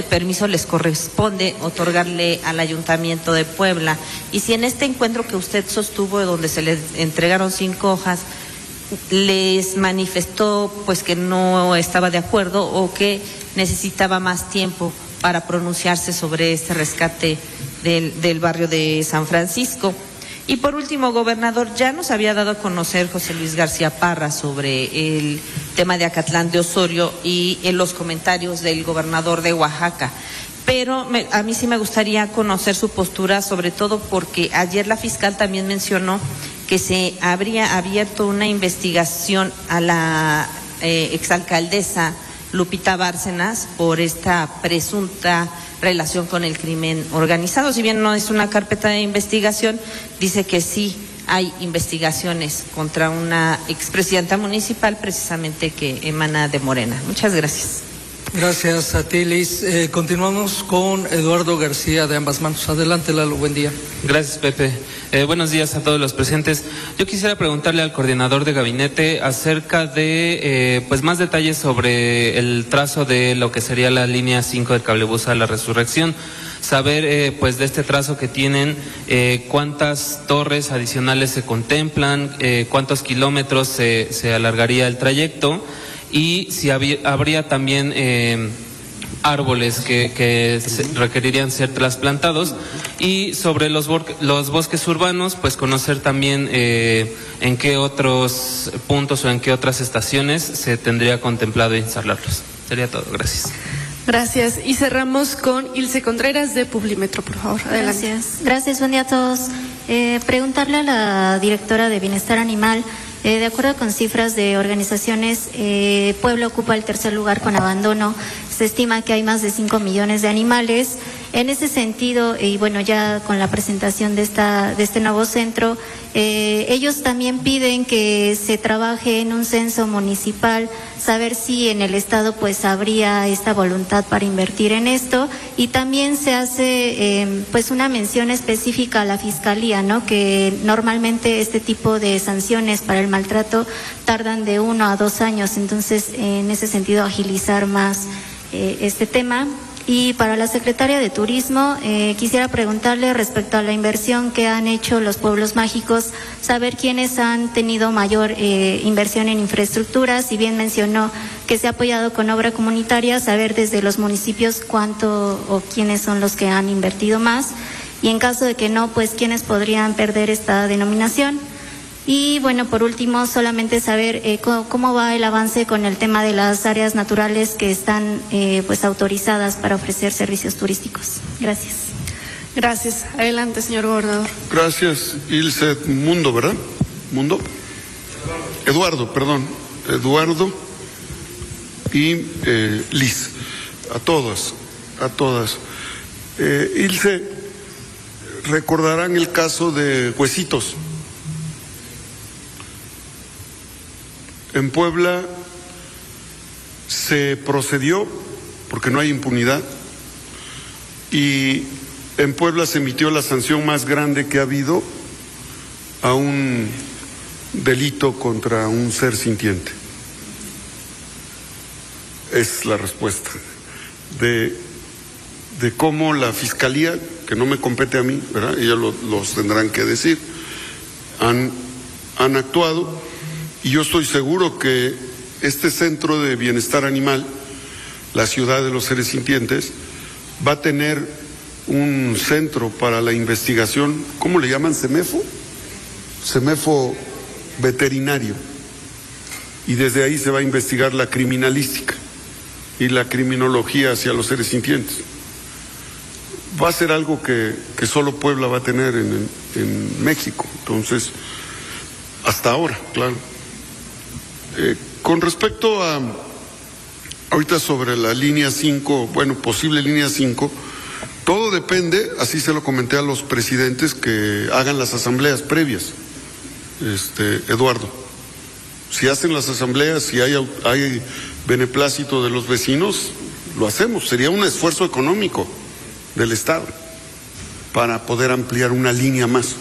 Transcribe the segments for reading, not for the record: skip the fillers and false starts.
permiso les corresponde otorgarle al Ayuntamiento de Puebla. Y si en este encuentro que usted sostuvo, donde se les entregaron 5 hojas, les manifestó pues que no estaba de acuerdo o que necesitaba más tiempo para pronunciarse sobre este rescate del barrio de San Francisco. Y por último, gobernador, ya nos había dado a conocer José Luis García Parra sobre el tema de Acatlán de Osorio y en los comentarios del gobernador de Oaxaca. Pero a mí sí me gustaría conocer su postura, sobre todo porque ayer la fiscal también mencionó que se habría abierto una investigación a la exalcaldesa Lupita Bárcenas por esta presunta relación con el crimen organizado. Si bien no es una carpeta de investigación, dice que sí hay investigaciones contra una expresidenta municipal precisamente que emana de Morena. Muchas gracias. Gracias a ti, Liz. Continuamos con Eduardo García de Ambas Manos. Adelante, Lalo, buen día. Gracias, Pepe. Buenos días a todos los presentes. Yo quisiera preguntarle al coordinador de gabinete acerca de pues más detalles sobre el trazo de lo que sería la línea 5 del cablebús a la Resurrección. Saber pues de este trazo que tienen, cuántas torres adicionales se contemplan, cuántos kilómetros se alargaría el trayecto, y si habría también árboles que requerirían ser trasplantados. Y sobre los bosques urbanos, pues conocer también en qué otros puntos o en qué otras estaciones se tendría contemplado instalarlos. Sería todo, gracias. Gracias. Y cerramos con Ilse Contreras de Publimetro, por favor. Adelante. Gracias, buen día a todos. Preguntarle a la directora de Bienestar Animal, de acuerdo con cifras de organizaciones, Puebla ocupa el 3er lugar con abandono. Se estima que hay más de 5 millones de animales. En ese sentido, y bueno, ya con la presentación de este nuevo centro, ellos también piden que se trabaje en un censo municipal, saber si en el estado pues habría esta voluntad para invertir en esto, y también se hace pues una mención específica a la fiscalía, ¿no? Que normalmente este tipo de sanciones para el maltrato tardan de 1 a 2 años, entonces en ese sentido agilizar más este tema. Y para la secretaria de Turismo, quisiera preguntarle respecto a la inversión que han hecho los pueblos mágicos, saber quiénes han tenido mayor inversión en infraestructura. Si bien mencionó que se ha apoyado con obra comunitaria, saber desde los municipios cuánto o quiénes son los que han invertido más, y en caso de que no, pues quiénes podrían perder esta denominación. Y bueno, por último, solamente saber cómo va el avance con el tema de las áreas naturales que están pues autorizadas para ofrecer servicios turísticos. Gracias. Gracias. Adelante, señor gobernador. Gracias, Ilse. Mundo, ¿verdad? ¿Mundo? Eduardo, perdón. Eduardo y Liz. A todas. Ilse, recordarán el caso de Huesitos. En Puebla se procedió, porque no hay impunidad, y en Puebla se emitió la sanción más grande que ha habido a un delito contra un ser sintiente. Es la respuesta de cómo la Fiscalía, que no me compete a mí, ¿verdad? Ellos los tendrán que decir, han actuado. Y yo estoy seguro que este centro de bienestar animal, la ciudad de los seres sintientes, va a tener un centro para la investigación, ¿cómo le llaman? ¿CEMEFO? CEMEFO veterinario. Y desde ahí se va a investigar la criminalística y la criminología hacia los seres sintientes. Va a ser algo que solo Puebla va a tener en México. Entonces, hasta ahora, claro. Con respecto a ahorita sobre la línea 5, bueno, posible línea 5, todo depende, así se lo comenté a los presidentes, que hagan las asambleas previas, Eduardo. Si hacen las asambleas, si hay beneplácito de los vecinos, lo hacemos. Sería un esfuerzo económico del Estado para poder ampliar una línea más.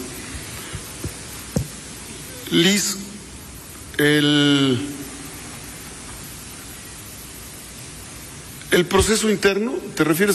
Liz, el proceso interno, ¿te refieres